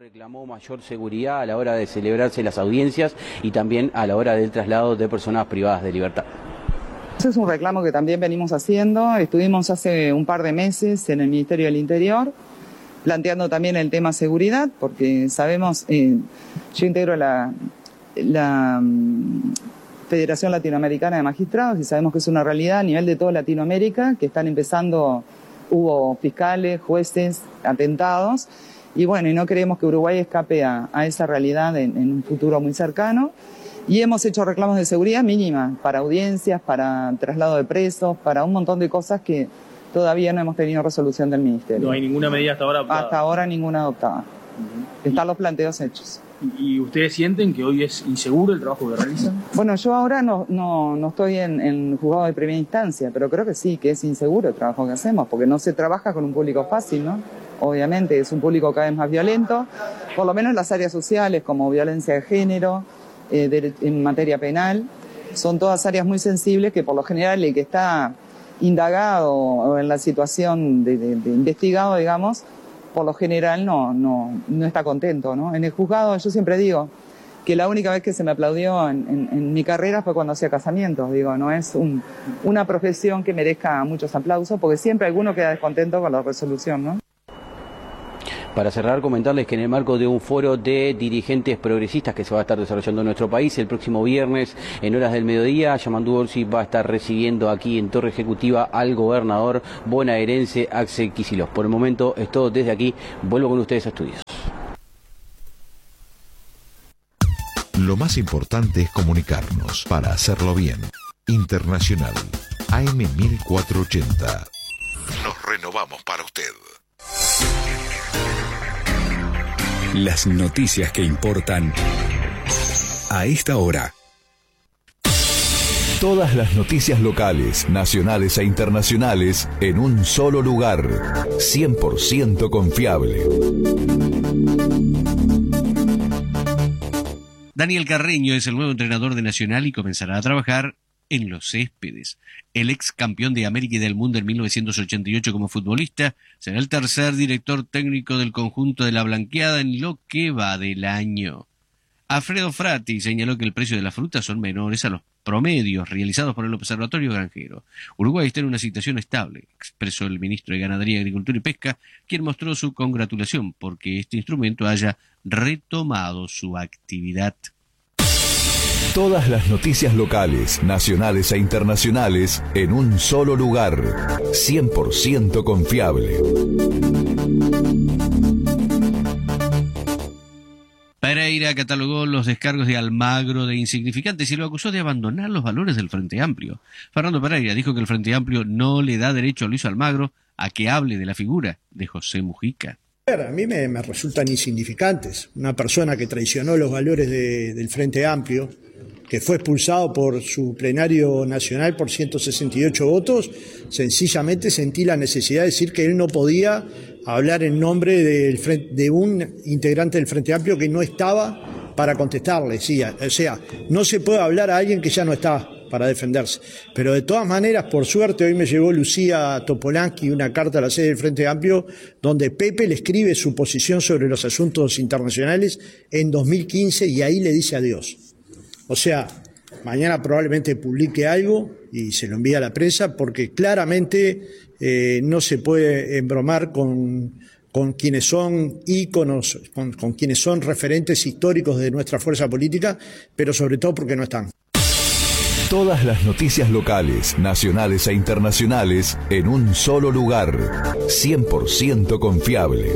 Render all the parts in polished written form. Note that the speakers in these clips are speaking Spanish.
reclamó mayor seguridad a la hora de celebrarse las audiencias y también a la hora del traslado de personas privadas de libertad. Ese es un reclamo que también venimos haciendo. Estuvimos hace un par de meses en el Ministerio del Interior planteando también el tema seguridad, porque sabemos, yo integro la Federación Latinoamericana de Magistrados y sabemos que es una realidad a nivel de toda Latinoamérica, que están empezando, hubo fiscales, jueces, atentados, y bueno, y no queremos que Uruguay escape a esa realidad en un futuro muy cercano. Y hemos hecho reclamos de seguridad mínima para audiencias, para traslado de presos, para un montón de cosas que todavía no hemos tenido resolución del Ministerio. ¿No hay ninguna medida hasta ahora adoptada? Hasta ahora ninguna adoptada. Están los planteos hechos. ¿Y ustedes sienten que hoy es inseguro el trabajo que realizan? Bueno, yo ahora no estoy en juzgado de primera instancia, pero creo que sí, que es inseguro el trabajo que hacemos, porque no se trabaja con un público fácil, ¿no? Obviamente es un público cada vez más violento, por lo menos en las áreas sociales como violencia de género, en materia penal, son todas áreas muy sensibles que por lo general el que está indagado o en la situación de investigado, digamos, por lo general no está contento, ¿no? En el juzgado yo siempre digo que la única vez que se me aplaudió en mi carrera fue cuando hacía casamientos, digo, no es una profesión que merezca muchos aplausos, porque siempre alguno queda descontento con la resolución, ¿no? Para cerrar, comentarles que en el marco de un foro de dirigentes progresistas que se va a estar desarrollando en nuestro país el próximo viernes en horas del mediodía, Yamandu Orsi va a estar recibiendo aquí en Torre Ejecutiva al gobernador bonaerense Axel Kicillof. Por el momento es todo desde aquí, vuelvo con ustedes a estudios. Lo más importante es comunicarnos para hacerlo bien. Internacional, AM 1480. Nos renovamos para usted. Las noticias que importan a esta hora. Todas las noticias locales, nacionales e internacionales en un solo lugar. 100% confiable. Daniel Carreño es el nuevo entrenador de Nacional y comenzará a trabajar en los céspedes. El ex campeón de América y del mundo en 1988 como futbolista será el tercer director técnico del conjunto de la Blanqueada en lo que va del año. Alfredo Frati señaló que el precio de las frutas son menores a los promedios realizados por el Observatorio Granjero. Uruguay está en una situación estable, expresó el ministro de Ganadería, Agricultura y Pesca, quien mostró su congratulación porque este instrumento haya retomado su actividad. Todas las noticias locales, nacionales e internacionales en un solo lugar. 100% confiable. Pereira catalogó los descargos de Almagro de insignificantes y lo acusó de abandonar los valores del Frente Amplio. Fernando Pereira dijo que el Frente Amplio no le da derecho a Luis Almagro a que hable de la figura de José Mujica. A mí me resultan insignificantes. Una persona que traicionó los valores del Frente Amplio, que fue expulsado por su plenario nacional por 168 votos, sencillamente sentí la necesidad de decir que él no podía hablar en nombre de un integrante del Frente Amplio que no estaba para contestarle. Sí, o sea, no se puede hablar a alguien que ya no está para defenderse. Pero de todas maneras, por suerte, hoy me llegó Lucía Topolansky una carta a la sede del Frente Amplio donde Pepe le escribe su posición sobre los asuntos internacionales en 2015 y ahí le dice adiós. O sea, mañana probablemente publique algo y se lo envía a la prensa porque claramente no se puede embromar con quienes son íconos, con quienes son referentes históricos de nuestra fuerza política, pero sobre todo porque no están. Todas las noticias locales, nacionales e internacionales en un solo lugar. 100% confiable.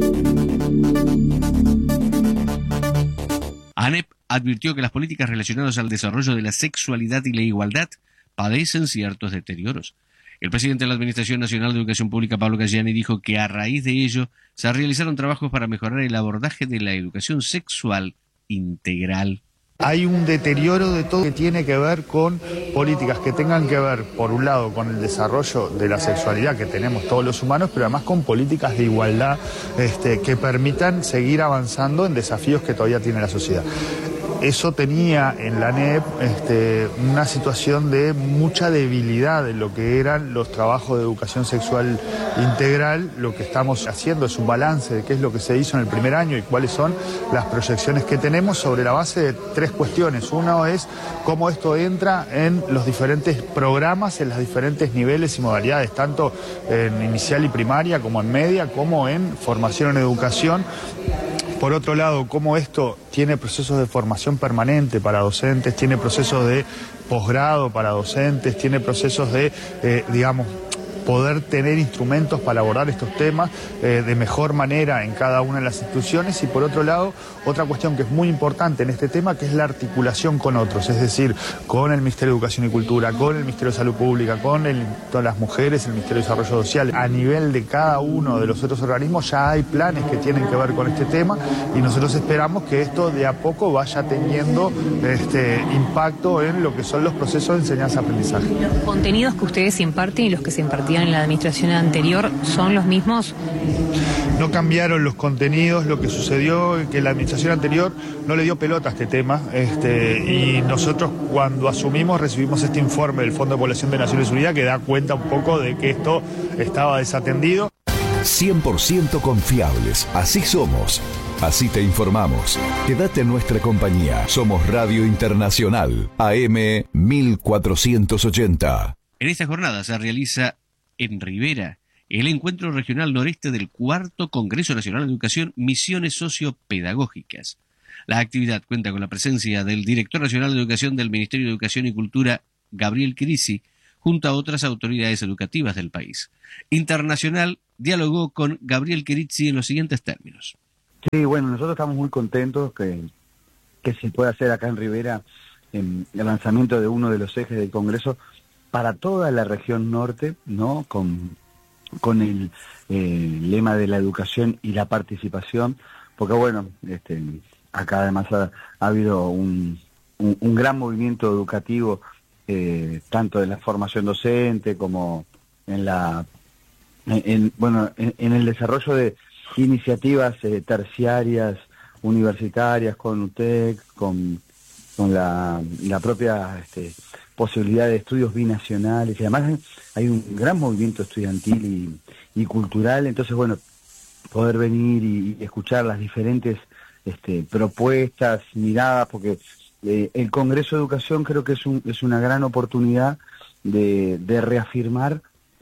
ANEP advirtió que las políticas relacionadas al desarrollo de la sexualidad y la igualdad padecen ciertos deterioros. El presidente de la Administración Nacional de Educación Pública, Pablo Cayani, dijo que a raíz de ello se realizaron trabajos para mejorar el abordaje de la educación sexual integral. Hay un deterioro de todo que tiene que ver con políticas que tengan que ver, por un lado, con el desarrollo de la sexualidad que tenemos todos los humanos, pero además con políticas de igualdad que permitan seguir avanzando en desafíos que todavía tiene la sociedad. eso tenía en la ANEP una situación de mucha debilidad en lo que eran los trabajos de educación sexual integral. Lo que estamos haciendo es un balance de qué es lo que se hizo en el primer año y cuáles son las proyecciones que tenemos sobre la base de 3 cuestiones. Uno es cómo esto entra en los diferentes programas, en los diferentes niveles y modalidades, tanto en inicial y primaria como en media, como en formación en educación. Por otro lado, cómo esto tiene procesos de formación permanente para docentes, tiene procesos de posgrado para docentes, tiene procesos de, poder tener instrumentos para abordar estos temas de mejor manera en cada una de las instituciones. Y por otro lado, otra cuestión que es muy importante en este tema, que es la articulación con otros, es decir, con el Ministerio de Educación y Cultura, con el Ministerio de Salud Pública, con todas las mujeres, el Ministerio de Desarrollo Social. A nivel de cada uno de los otros organismos ya hay planes que tienen que ver con este tema y nosotros esperamos que esto de a poco vaya teniendo impacto en lo que son los procesos de enseñanza-aprendizaje. ¿Los contenidos que ustedes imparten y los que se impartían en la administración anterior son los mismos? No cambiaron los contenidos, lo que sucedió es que la administración anterior no le dio pelota a este tema y nosotros cuando asumimos recibimos este informe del Fondo de Población de Naciones Unidas que da cuenta un poco de que esto estaba desatendido. 100% confiables, así somos, así te informamos. Quédate en nuestra compañía, somos Radio Internacional, AM 1480. En esta jornada se realiza en Rivera el Encuentro Regional Noreste del 4º Congreso Nacional de Educación, Misiones Sociopedagógicas. La actividad cuenta con la presencia del Director Nacional de Educación del Ministerio de Educación y Cultura, Gabriel Chirisi, junto a otras autoridades educativas del país. Internacional dialogó con Gabriel Chirisi en los siguientes términos. Sí, bueno, nosotros estamos muy contentos que se pueda hacer acá en Rivera el lanzamiento de uno de los ejes del Congreso para toda la región norte, ¿no? Con el lema de la educación y la participación, porque bueno, acá además ha habido un gran movimiento educativo, tanto en la formación docente como en el desarrollo de iniciativas terciarias, universitarias, con UTEC, con la propia posibilidad de estudios binacionales, y además hay un gran movimiento estudiantil y cultural. Entonces, bueno, poder venir y escuchar las diferentes propuestas, miradas, porque el Congreso de Educación creo que es una gran oportunidad de reafirmar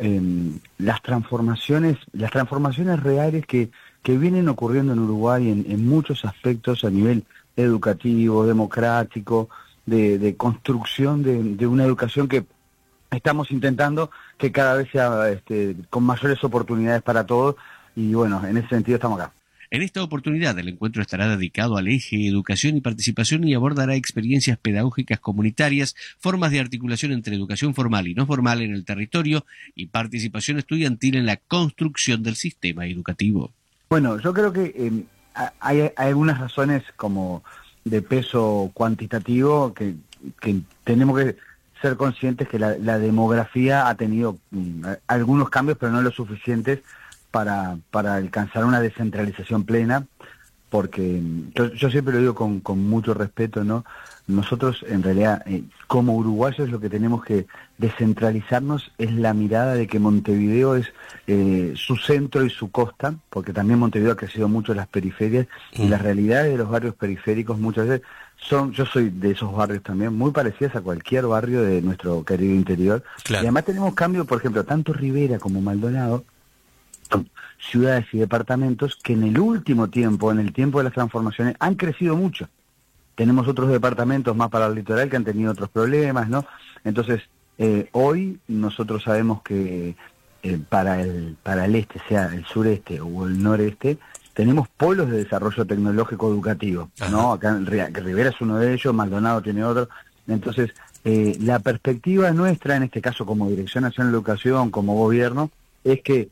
las transformaciones reales que vienen ocurriendo en Uruguay en muchos aspectos a nivel educativo, democrático, de construcción de una educación que estamos intentando que cada vez sea con mayores oportunidades para todos, y bueno, en ese sentido estamos acá. En esta oportunidad el encuentro estará dedicado al eje educación y participación y abordará experiencias pedagógicas comunitarias, formas de articulación entre educación formal y no formal en el territorio y participación estudiantil en la construcción del sistema educativo. Bueno, yo creo que hay algunas razones como de peso cuantitativo que tenemos que ser conscientes que la demografía ha tenido algunos cambios, pero no lo suficientes para alcanzar una descentralización plena, porque yo siempre lo digo con mucho respeto, ¿no? Nosotros en realidad como uruguayos lo que tenemos que descentralizarnos es la mirada de que Montevideo es su centro y su costa, porque también Montevideo ha crecido mucho en las periferias y las realidades de los barrios periféricos muchas veces yo soy de esos barrios también, muy parecidas a cualquier barrio de nuestro querido interior. Claro. Y además tenemos cambios, por ejemplo, tanto Rivera como Maldonado, ciudades y departamentos que en el último tiempo, en el tiempo de las transformaciones, han crecido mucho. Tenemos otros departamentos más para el litoral que han tenido otros problemas, ¿no? Entonces, hoy nosotros sabemos que para el este, sea el sureste o el noreste, tenemos polos de desarrollo tecnológico educativo, ¿no? Acá Rivera es uno de ellos, Maldonado tiene otro. Entonces, la perspectiva nuestra, en este caso como Dirección Nacional de Educación, como gobierno, es que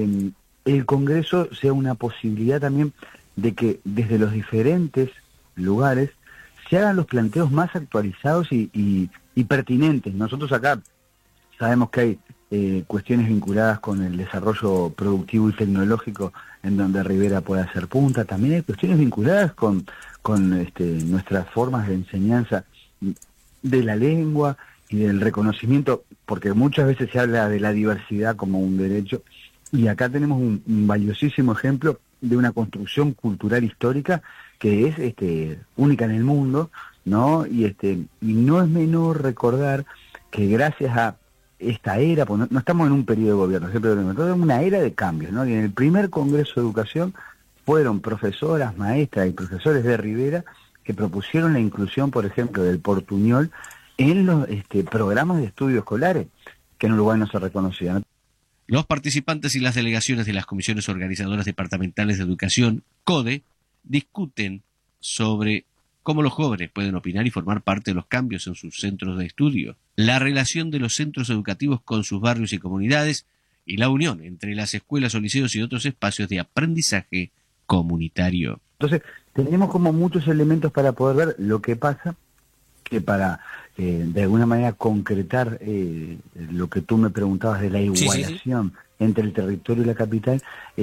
el Congreso sea una posibilidad también de que desde los diferentes lugares se hagan los planteos más actualizados y pertinentes. Nosotros acá sabemos que hay cuestiones vinculadas con el desarrollo productivo y tecnológico en donde Rivera puede hacer punta. También hay cuestiones vinculadas con nuestras formas de enseñanza de la lengua y del reconocimiento, porque muchas veces se habla de la diversidad como un derecho, y acá tenemos un valiosísimo ejemplo de una construcción cultural histórica que es única en el mundo, ¿no? Y no es menor recordar que gracias a esta era, pues no estamos en un periodo de gobierno, siempre lo mismo, estamos en una era de cambios, ¿no? Y en el primer Congreso de Educación fueron profesoras, maestras y profesores de Rivera que propusieron la inclusión, por ejemplo, del portuñol en los programas de estudios escolares, que en Uruguay no se reconocían. Los participantes y las delegaciones de las comisiones organizadoras departamentales de educación, CODE, discuten sobre cómo los jóvenes pueden opinar y formar parte de los cambios en sus centros de estudio, la relación de los centros educativos con sus barrios y comunidades y la unión entre las escuelas o liceos y otros espacios de aprendizaje comunitario. Entonces, tenemos como muchos elementos para poder ver lo que pasa, que para de alguna manera concretar lo que tú me preguntabas de la igualación entre el territorio y la capital,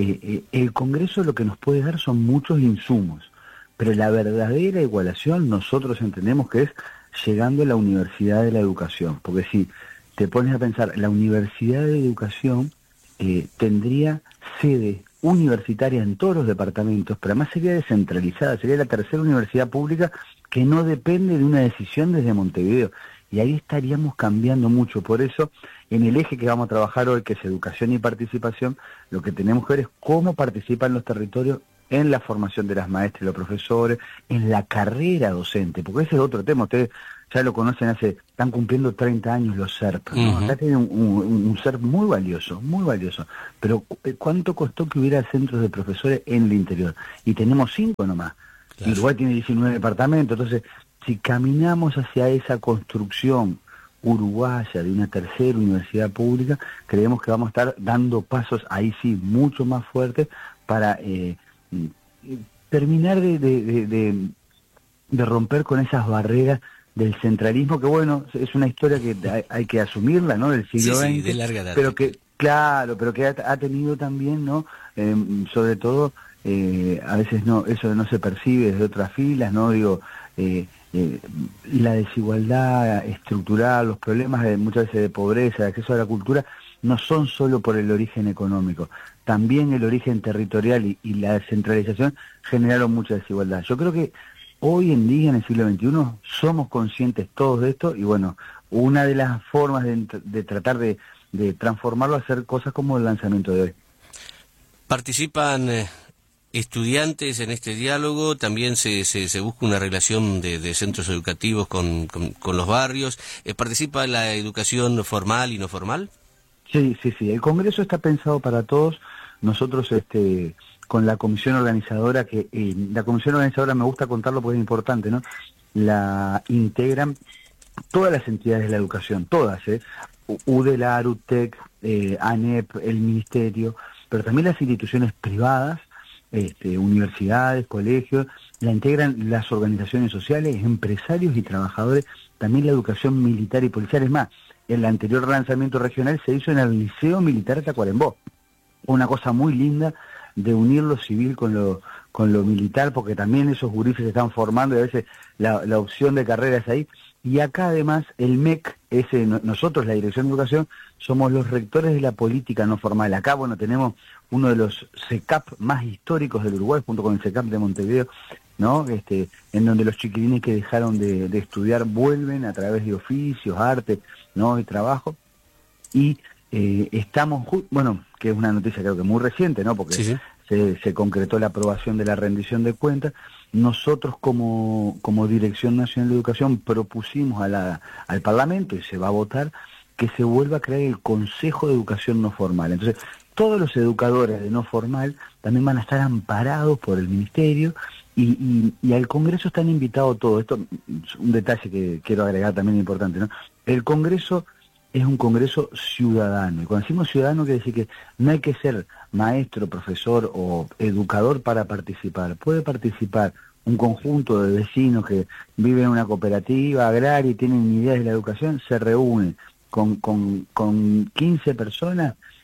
el Congreso lo que nos puede dar son muchos insumos, pero la verdadera igualación nosotros entendemos que es llegando a la Universidad de la Educación, porque si te pones a pensar, la Universidad de Educación tendría sede universitaria en todos los departamentos, pero además sería descentralizada, sería la tercera universidad pública que no depende de una decisión desde Montevideo, y ahí estaríamos cambiando mucho. Por eso, en el eje que vamos a trabajar hoy, que es educación y participación, lo que tenemos que ver es cómo participan los territorios en la formación de las maestras y los profesores, en la carrera docente, porque ese es otro tema. Ustedes ya lo conocen, están cumpliendo 30 años los SERP, ¿no? Acá tienen un SERP muy valioso, pero ¿cuánto costó que hubiera centros de profesores en el interior? Y tenemos 5 nomás, claro. Y Uruguay tiene 19 departamentos, entonces si caminamos hacia esa construcción uruguaya de una tercera universidad pública, creemos que vamos a estar dando pasos ahí sí mucho más fuertes para terminar de romper con esas barreras del centralismo, que bueno, es una historia que hay que asumirla, ¿no? Del siglo XX, de larga data. Pero que, claro, pero que ha tenido también, ¿no? Sobre todo, a veces eso no se percibe desde otras filas, ¿no? La desigualdad estructural, los problemas muchas veces de pobreza, de acceso a la cultura, no son solo por el origen económico, también el origen territorial y la descentralización generaron mucha desigualdad. Yo creo que hoy en día, en el siglo XXI, somos conscientes todos de esto, y bueno, una de las formas de tratar de transformarlo, hacer cosas como el lanzamiento de hoy. Participan estudiantes en este diálogo, también se busca una relación de centros educativos con los barrios. ¿Participa la educación formal y no formal? Sí, el Congreso está pensado para todos. Nosotros con la comisión organizadora, la comisión organizadora me gusta contarlo porque es importante, ¿no? La integran todas las entidades de la educación, todas, UDELAR, UTEC, ANEP, el Ministerio, pero también las instituciones privadas, universidades, colegios, la integran las organizaciones sociales, empresarios y trabajadores, también la educación militar y policial. Es más, el anterior lanzamiento regional se hizo en el Liceo Militar Tacuarembó, una cosa muy linda de unir lo civil con lo militar, porque también esos gurises se están formando y a veces la opción de carrera es ahí. Y acá además el MEC, nosotros la Dirección de Educación, somos los rectores de la política no formal. Acá, bueno, tenemos uno de los CECAP más históricos del Uruguay, junto con el CECAP de Montevideo, ¿no? En donde los chiquilines que dejaron de estudiar vuelven a través de oficios, arte, ¿no? Y trabajo. Y estamos, bueno, que es una noticia creo que muy reciente, ¿no? Porque sí. Se concretó la aprobación de la rendición de cuentas. Nosotros como Dirección Nacional de Educación propusimos al Parlamento, y se va a votar, que se vuelva a crear el Consejo de Educación No Formal. Entonces, todos los educadores de no formal también van a estar amparados por el Ministerio, y al Congreso están invitados todos. Esto es un detalle que quiero agregar también importante, ¿no? El Congreso es un Congreso ciudadano, y cuando decimos ciudadano quiere decir que no hay que ser maestro, profesor o educador para participar. Puede participar un conjunto de vecinos que viven en una cooperativa agraria y tienen ideas de la educación, se reúnen con 15 personas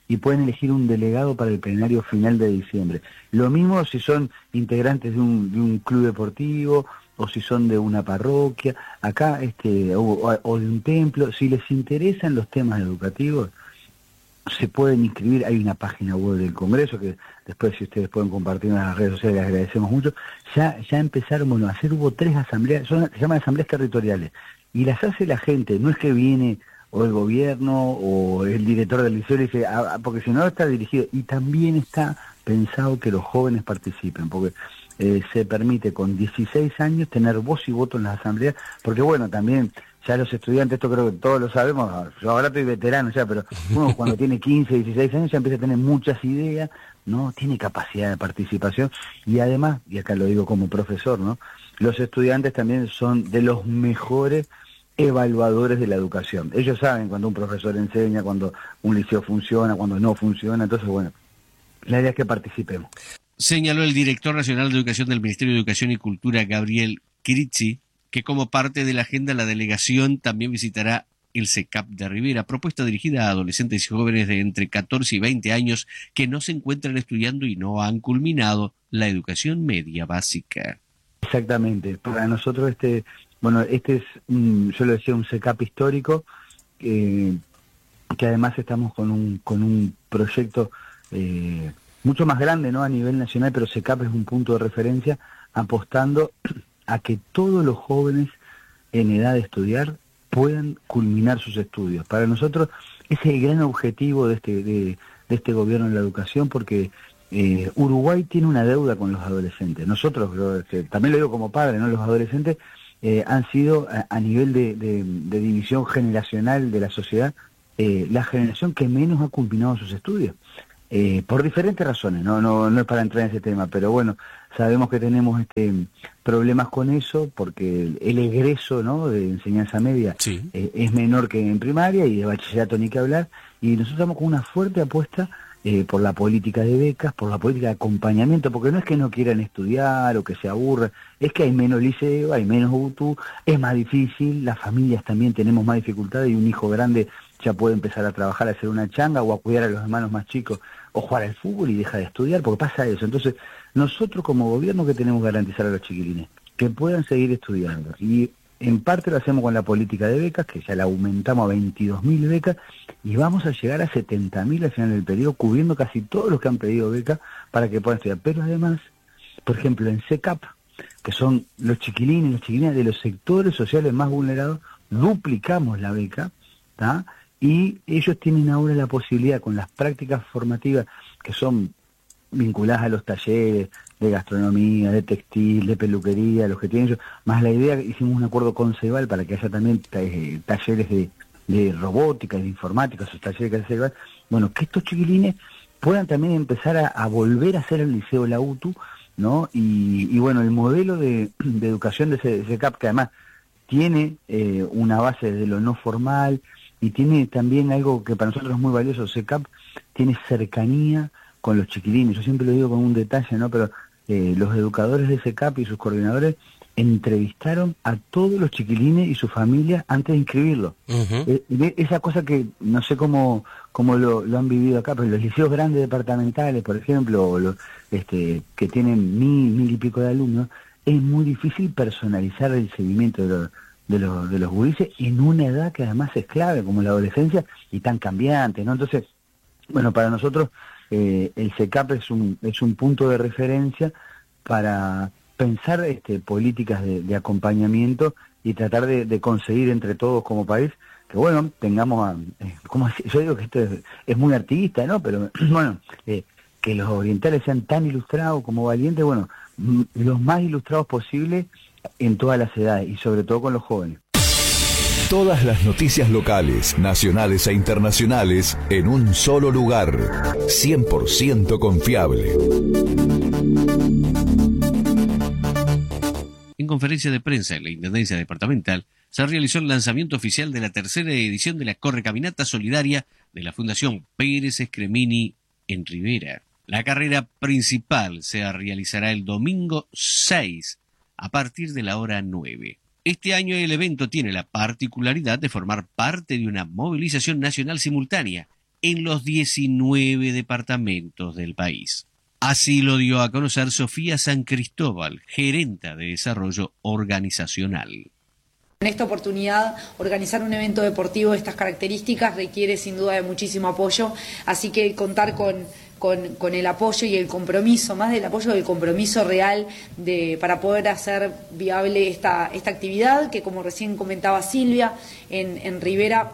y pueden elegir un delegado para el plenario final de diciembre. Lo mismo si son integrantes de un club deportivo o si son de una parroquia, acá o de un templo. Si les interesan los temas educativos, se pueden inscribir. Hay una página web del Congreso que después, si ustedes pueden compartir en las redes sociales, les agradecemos mucho. Ya empezaron, hubo 3 asambleas, se llaman asambleas territoriales, y las hace la gente, no es que viene o el gobierno o el director del liceo y dice, porque si no está dirigido, y también está pensado que los jóvenes participen, porque se permite con 16 años tener voz y voto en las asambleas, porque también ya los estudiantes, esto creo que todos lo sabemos, yo ahora estoy veterano ya, pero uno cuando tiene 15, 16 años ya empieza a tener muchas ideas, ¿no? Tiene capacidad de participación, y además, y acá lo digo como profesor, ¿no? Los estudiantes también son de los mejores evaluadores de la educación. Ellos saben cuando un profesor enseña, cuando un liceo funciona, cuando no funciona. Entonces, la idea es que participemos. Señaló el director nacional de Educación del Ministerio de Educación y Cultura, Gabriel Kiritsi, que como parte de la agenda la delegación también visitará el CECAP de Rivera, propuesta dirigida a adolescentes y jóvenes de entre 14 y 20 años que no se encuentran estudiando y no han culminado la educación media básica. Exactamente. Para nosotros este es, yo lo decía, un CECAP histórico, que además estamos con un proyecto mucho más grande, ¿no?, a nivel nacional, pero CECAP es un punto de referencia, apostando a que todos los jóvenes en edad de estudiar puedan culminar sus estudios. Para nosotros ese es el gran objetivo de este gobierno en la educación, porque Uruguay tiene una deuda con los adolescentes. Nosotros, también lo digo como padre, ¿no?, los adolescentes han sido, a nivel de división generacional de la sociedad, la generación que menos ha culminado sus estudios, por diferentes razones. No es para entrar en ese tema, pero sabemos que tenemos problemas con eso, porque el egreso, ¿no?, de enseñanza media es menor que en primaria, y de bachillerato ni que hablar, y nosotros estamos con una fuerte apuesta por la política de becas, por la política de acompañamiento, porque no es que no quieran estudiar o que se aburran, es que hay menos liceo, hay menos UTU, es más difícil, las familias también tenemos más dificultades, y un hijo grande ya puede empezar a trabajar, a hacer una changa o a cuidar a los hermanos más chicos o jugar al fútbol y deja de estudiar, porque pasa eso. Entonces, nosotros como gobierno, ¿qué tenemos que garantizar a los chiquilines? Que puedan seguir estudiando, y en parte lo hacemos con la política de becas, que ya la aumentamos a 22.000 becas, y vamos a llegar a 70.000 al final del periodo, cubriendo casi todos los que han pedido beca para que puedan estudiar. Pero además, por ejemplo, en CECAP, que son los chiquilines y las chiquilinas de los sectores sociales más vulnerados, duplicamos la beca, ¿tá? Y ellos tienen ahora la posibilidad, con las prácticas formativas que son vinculadas a los talleres de gastronomía, de textil, de peluquería, los que tienen ellos, más la idea, hicimos un acuerdo con CEBAL para que haya también talleres de robótica y de informática, esos talleres que hace CEBAL, que estos chiquilines puedan también empezar a volver a hacer el liceo, la UTU, ¿no? Y el modelo de educación de CECAP, que además tiene una base de lo no formal, y tiene también algo que para nosotros es muy valioso. CECAP tiene cercanía con los chiquilines. Yo siempre lo digo con un detalle, ¿no?, pero los educadores de CECAP y sus coordinadores entrevistaron a todos los chiquilines y sus familias antes de inscribirlos. Esa cosa que no sé cómo lo han vivido acá, pero los liceos grandes departamentales, por ejemplo, que tienen 1.000 y pico de alumnos, es muy difícil personalizar el seguimiento de los gurises en una edad que además es clave, como la adolescencia, y tan cambiante, ¿no? Entonces, para nosotros el CECAP es un punto de referencia para pensar políticas de acompañamiento y tratar de conseguir entre todos como país que tengamos yo digo que esto es muy artista, ¿no?, pero que los orientales sean tan ilustrados como valientes, los más ilustrados posibles en todas las edades, y sobre todo con los jóvenes. Todas las noticias locales, nacionales e internacionales en un solo lugar. 100% confiable. En conferencia de prensa en la Intendencia Departamental se realizó el lanzamiento oficial de la tercera edición de la Correcaminata Solidaria de la Fundación Pérez Escremini en Rivera. La carrera principal se realizará el domingo 6 a partir de la hora 9. Este año el evento tiene la particularidad de formar parte de una movilización nacional simultánea en los 19 departamentos del país. Así lo dio a conocer Sofía San Cristóbal, gerenta de Desarrollo Organizacional. En esta oportunidad, organizar un evento deportivo de estas características requiere sin duda de muchísimo apoyo, así que contar con el apoyo y el compromiso, más del apoyo del compromiso real para poder hacer viable esta actividad, que como recién comentaba Silvia, en Rivera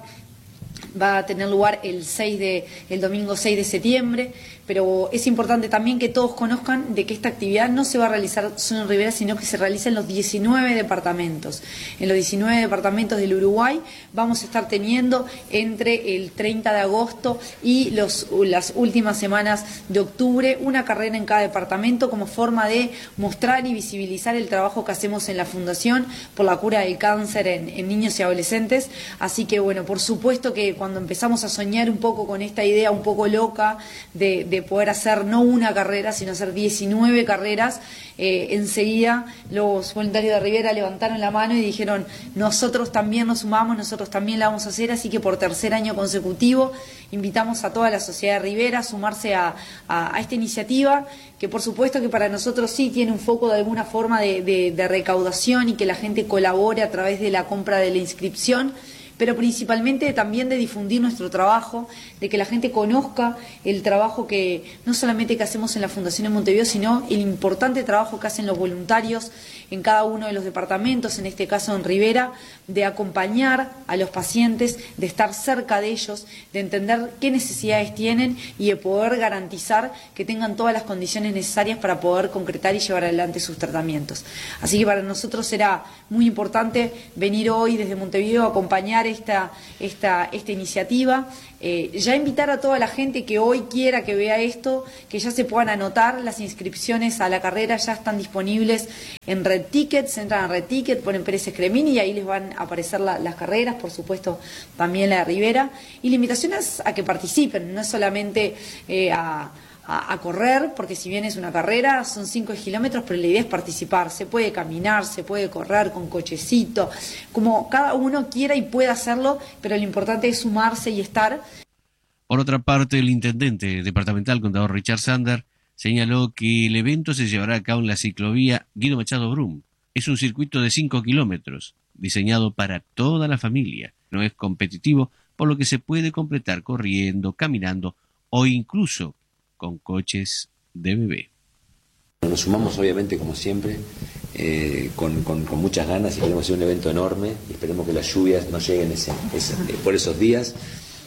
va a tener lugar el domingo 6 de septiembre, pero es importante también que todos conozcan de que esta actividad no se va a realizar solo en Rivera, sino que se realiza en los 19 departamentos. En los 19 departamentos del Uruguay vamos a estar teniendo entre el 30 de agosto y las últimas semanas de octubre una carrera en cada departamento como forma de mostrar y visibilizar el trabajo que hacemos en la Fundación por la cura del cáncer en niños y adolescentes. Así que bueno, por supuesto que cuando empezamos a soñar un poco con esta idea un poco loca de poder hacer no una carrera, sino hacer 19 carreras, enseguida los voluntarios de Rivera levantaron la mano y dijeron, nosotros también nos sumamos, nosotros también la vamos a hacer, así que por tercer año consecutivo invitamos a toda la sociedad de Rivera a sumarse a esta iniciativa, que por supuesto que para nosotros sí tiene un foco de alguna forma de recaudación y que la gente colabore a través de la compra de la inscripción, pero principalmente también de difundir nuestro trabajo, de que la gente conozca el trabajo que no solamente que hacemos en la Fundación en Montevideo, sino el importante trabajo que hacen los voluntarios en cada uno de los departamentos, en este caso en Rivera, de acompañar a los pacientes, de estar cerca de ellos, de entender qué necesidades tienen y de poder garantizar que tengan todas las condiciones necesarias para poder concretar y llevar adelante sus tratamientos. Así que para nosotros será muy importante venir hoy desde Montevideo a acompañar esta iniciativa, ya invitar a toda la gente que hoy quiera que vea esto, que ya se puedan anotar. Las inscripciones a la carrera ya están disponibles en Red Tickets, entran a Red Ticket, ponen Pérez Escremini y ahí les van a aparecer las carreras, por supuesto también la de Rivera, y la invitación es a que participen, no es solamente a correr, porque si bien es una carrera, son 5 kilómetros, pero la idea es participar, se puede caminar, se puede correr con cochecito, como cada uno quiera y pueda hacerlo, pero lo importante es sumarse y estar. Por otra parte, el intendente departamental, contador Richard Sander, señaló que el evento se llevará a cabo en la ciclovía Guido Machado Brum. Es un circuito de 5 kilómetros, diseñado para toda la familia. No es competitivo, por lo que se puede completar corriendo, caminando o incluso con coches de bebé. Nos sumamos obviamente como siempre con muchas ganas y queremos hacer un evento enorme y esperemos que las lluvias no lleguen por esos días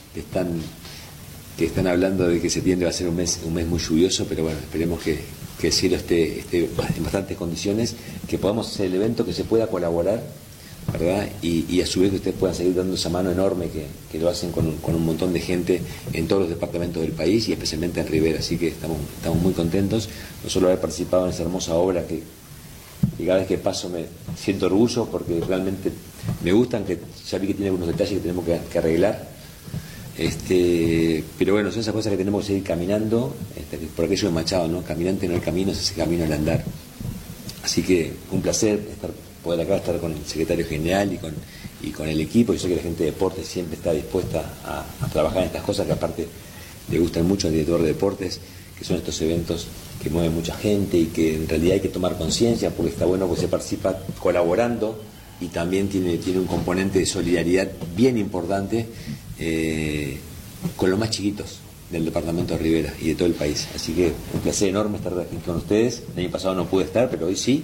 que están hablando de que septiembre va a ser un mes muy lluvioso, pero bueno, esperemos que el cielo esté en bastantes condiciones, que podamos hacer el evento, que se pueda colaborar, ¿verdad? Y a su vez que ustedes puedan seguir dando esa mano enorme que lo hacen con un montón de gente en todos los departamentos del país y especialmente en Rivera, así que estamos muy contentos, no solo haber participado en esa hermosa obra que cada vez que paso me siento orgullo porque realmente me gustan, que ya vi que tiene algunos detalles que tenemos que arreglar, pero bueno, son esas cosas que tenemos que seguir caminando, por aquello de Machado, ¿no? Caminante no el camino, es ese camino al andar. Así que un placer poder acá estar con el secretario general y con el equipo. Yo sé que la gente de deportes siempre está dispuesta a trabajar en estas cosas que aparte le gustan mucho al director de deportes, que son estos eventos que mueven mucha gente y que en realidad hay que tomar conciencia porque está bueno que se participa colaborando y también tiene un componente de solidaridad bien importante con los más chiquitos del departamento de Rivera y de todo el país. Así que un placer enorme estar aquí con ustedes. El año pasado no pude estar, pero hoy sí.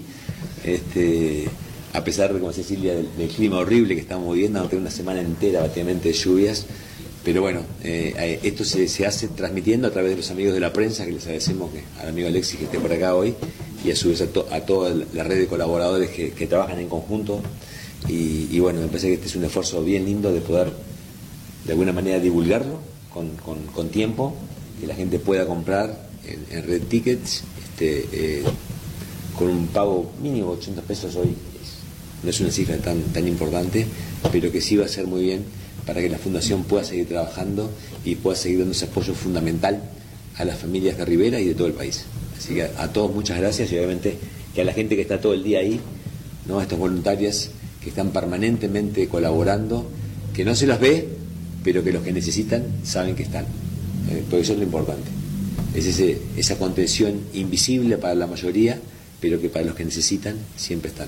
A pesar de, como decía Silvia, del clima horrible que estamos viviendo, vamos a tener una semana entera prácticamente de lluvias, pero bueno, esto se hace transmitiendo a través de los amigos de la prensa, que les agradecemos al amigo Alexis que esté por acá hoy, y a su vez a toda la red de colaboradores que trabajan en conjunto, y bueno, me parece que este es un esfuerzo bien lindo de poder de alguna manera divulgarlo con tiempo, que la gente pueda comprar en Red Tickets, con un pago mínimo de 80 pesos hoy. No es una cifra tan importante, pero que sí va a ser muy bien para que la Fundación pueda seguir trabajando y pueda seguir dando ese apoyo fundamental a las familias de Rivera y de todo el país. Así que a todos muchas gracias y obviamente que a la gente que está todo el día ahí, ¿no? A estos voluntarios que están permanentemente colaborando, que no se las ve, pero que los que necesitan saben que están, porque eso es lo importante. Es esa contención invisible para la mayoría, pero que para los que necesitan siempre están.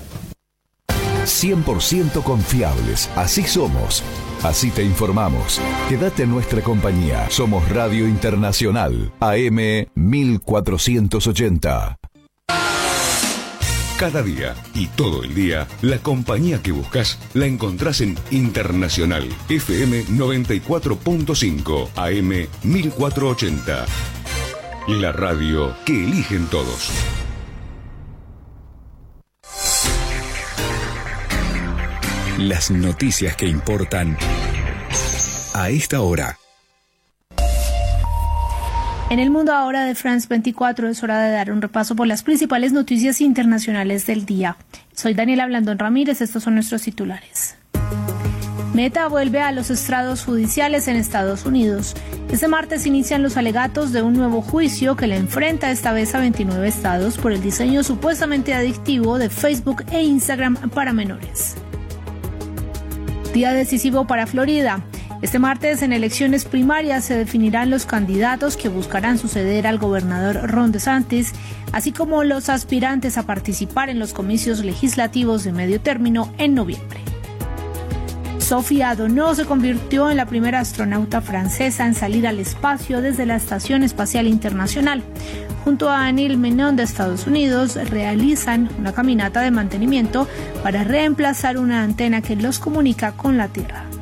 100% confiables, así somos. Así te informamos. Quédate en nuestra compañía. Somos Radio Internacional, AM 1480. Cada día y todo el día, la compañía que buscas la encontrás en Internacional, FM 94.5, AM 1480. La radio que eligen todos. Las noticias que importan a esta hora. En el mundo ahora de France 24 es hora de dar un repaso por las principales noticias internacionales del día. Soy Daniela Blandón Ramírez, estos son nuestros titulares. Meta vuelve a los estrados judiciales en Estados Unidos. Este martes inician los alegatos de un nuevo juicio que le enfrenta esta vez a 29 estados por el diseño supuestamente adictivo de Facebook e Instagram para menores. Día decisivo para Florida. Este martes, en elecciones primarias, se definirán los candidatos que buscarán suceder al gobernador Ron DeSantis, así como los aspirantes a participar en los comicios legislativos de medio término en noviembre. Sophie Adono se convirtió en la primera astronauta francesa en salir al espacio desde la Estación Espacial Internacional. Junto a Anil Menon de Estados Unidos, realizan una caminata de mantenimiento para reemplazar una antena que los comunica con la Tierra.